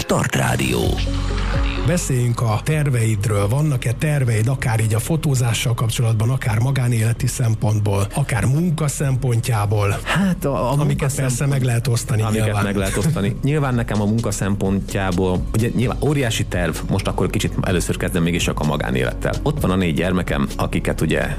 Start Rádió. Beszéljünk a terveidről. Vannak-e terveid, akár így a fotózással kapcsolatban, akár magánéleti szempontból, akár munka szempontjából? Hát amiket persze meg lehet osztani. Meg lehet osztani. Nyilván nekem a munka szempontjából, ugye nyilván óriási terv, most akkor kicsit először kezdem mégis csak a magánélettel. Ott van a 4 gyermekem, akiket ugye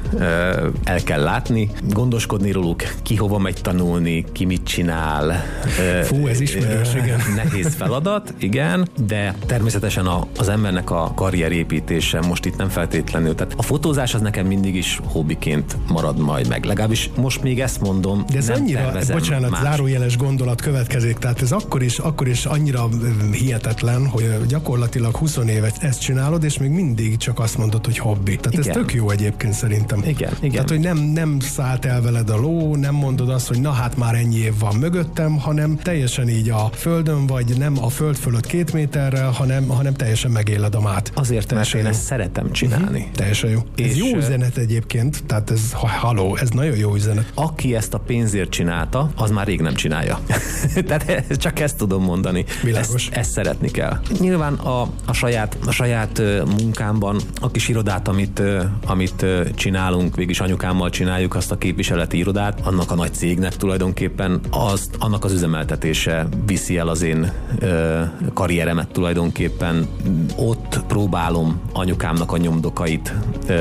el kell látni, gondoskodni róluk, ki hova megy tanulni, ki mit csinál. Fú, ez ismerős, igen. Nehéz feladat, igen, de természetesen az embernek a karrierépítése most itt nem feltétlenül. Tehát a fotózás az nekem mindig is hobbiként marad majd meg. Legalábbis most még ezt mondom. De ez nem annyira, bocsánat, zárójeles gondolat következik, tehát ez akkor is annyira hihetetlen, hogy gyakorlatilag 20 évet ezt csinálod, és még mindig csak azt mondod, hogy hobbi. Tehát igen. Ez tök jó egyébként szerintem. Igen. Tehát, hogy nem szállt el veled a ló, nem mondod azt, hogy na hát már ennyi év van mögöttem, hanem teljesen így a földön vagy, nem a föld fölött 2 méterrel, hanem teljesen megéled a mát. Azért, mert én ezt szeretem csinálni. Teljesen jó. Ez jó üzenet egyébként, tehát ez ez nagyon jó üzenet. Aki ezt a pénzért csinálta, az már rég nem csinálja. Tehát csak ezt tudom mondani. Világos. Ezt szeretni kell. Nyilván a saját munkámban a kis irodát, amit csinálunk, végig anyukámmal csináljuk azt a képviseleti irodát, annak a nagy cégnek tulajdonképpen annak az üzemeltetése viszi el az én karrieremet tulajdonképpen. Ott próbálom anyukámnak a nyomdokait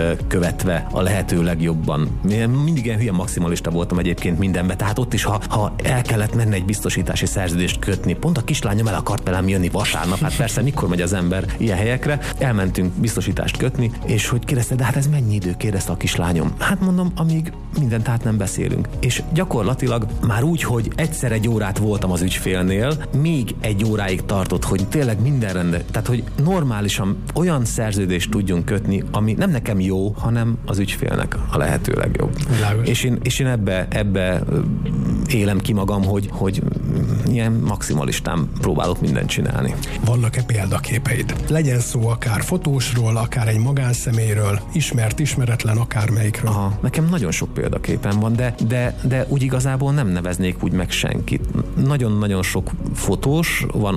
követve a lehető legjobban. Mindig ilyen hülye maximalista voltam egyébként mindenben, tehát ott is, ha el kellett menni egy biztosítási szerződést kötni, pont a kislányom el akart velem jönni vasárnap, hát persze mikor megy az ember ilyen helyekre, elmentünk biztosítást kötni, és hogy kérdezte, de hát ez mennyi idő, kérdezte a kislányom. Hát mondom, amíg mindent át nem beszélünk. És gyakorlatilag már úgy, hogy egyszer 1 órát voltam az ügyfélnél, még 1 óráig tartott, hogy tényleg minden rendben, tehát hogy normálisan olyan szerződést tudjunk kötni, ami nem nekem jó, hanem az ügyfélnek a lehető legjobb. És én ebbe élem ki magam, hogy ilyen maximalistán próbálok mindent csinálni. Vannak-e példaképeid? Legyen szó akár fotósról, akár egy magánszemélyről, ismert, ismeretlen, akármelyikről. Aha, nekem nagyon sok példaképem van, de úgy igazából nem neveznék úgy meg senkit. Nagyon-nagyon sok fotós van,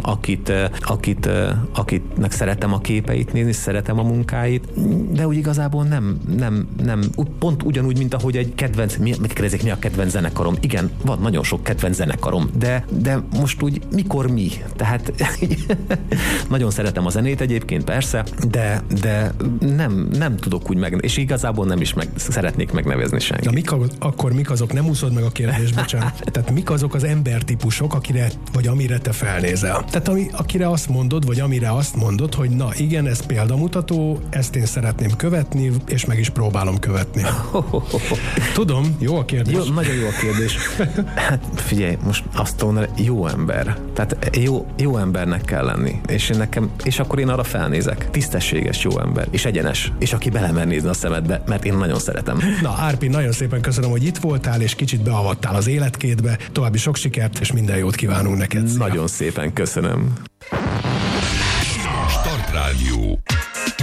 akitnek szeretem a képeit nézni, szeretem a munkáit, de úgy igazából nem pont ugyanúgy, mint ahogy egy kedvenc, megkérdezik, mi a kedvenc zenekarom. Igen, van nagyon sok kedvenc zenekarom, de most úgy mikor mi? Tehát nagyon szeretem a zenét egyébként, persze, de nem tudok úgy és igazából nem is szeretnék megnevezni senkit. Akkor mik azok, nem úszod meg a kérdést, bocsánat. Tehát mik azok az embertípusok, amire te felnézel? Tehát akire azt mondod, vagy amire azt mondod, hogy na igen, ez példamutató, ezt én szeretném követni, és meg is próbálom követni. Tudom, jó a kérdés. Nagyon jó a kérdés. Hát figyelj, most azt mondom, jó ember. Tehát jó embernek kell lenni. És akkor én arra felnézek. Tisztességes jó ember. És egyenes. És aki belemer nézni a szemedbe, mert én nagyon szeretem. Na, Árpi, nagyon szépen köszönöm, hogy itt voltál, és kicsit beavattál az életkédbe. További sok sikert, és minden jót kívánunk neked. Nagyon szépen köszönöm. Start Rádió.